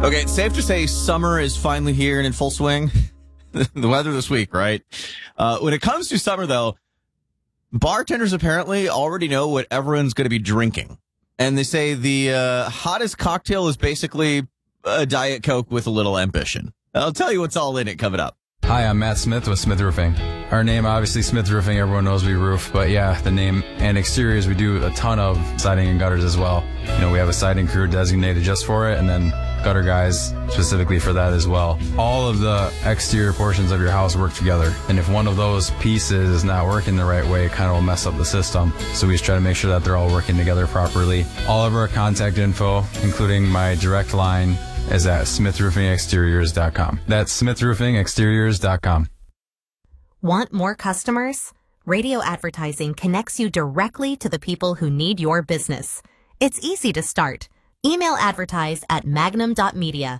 Okay, it's safe to say summer is finally here and in full swing. The weather this week, right? When it comes to summer, though, bartenders apparently already know what everyone's going to be drinking. And they say the hottest cocktail is basically a Diet Coke with a little ambition. I'll tell you what's all in it coming up. Hi, I'm Matt Smith with Smith Roofing. Our name, obviously, Smith Roofing, everyone knows we roof, but yeah, the name and exteriors, we do a ton of siding and gutters as well. You know, we have a siding crew designated just for it, and then gutter guys specifically for that as well. All of the exterior portions of your house work together, and if one of those pieces is not working the right way, it kind of will mess up the system. So we just try to make sure that they're all working together properly. All of our contact info, including my direct line, is at smithroofingexteriors.com. That's smithroofingexteriors.com. Want more customers? Radio advertising connects you directly to the people who need your business. It's easy to start. Email advertise at magnum.media.